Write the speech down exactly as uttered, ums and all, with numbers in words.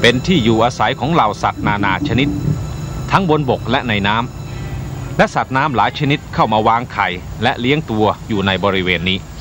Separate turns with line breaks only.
เป็นที่อยู่อาศัยของเหล่าสัตว์นานาชนิดทั้งบนบกและในน้ำและสัตว์น้ำหลายชนิดเข้ามาวางไข่และเลี้ยงตัวอยู่ในบริเวณนี้